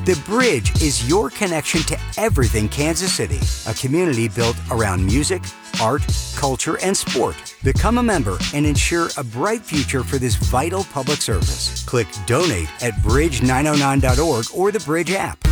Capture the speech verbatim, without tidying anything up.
The Bridge is your connection to everything Kansas City, a community built around music, art, culture, and sport. Become a member and ensure a bright future for this vital public service. Click donate at bridge nine oh nine dot org or the Bridge app.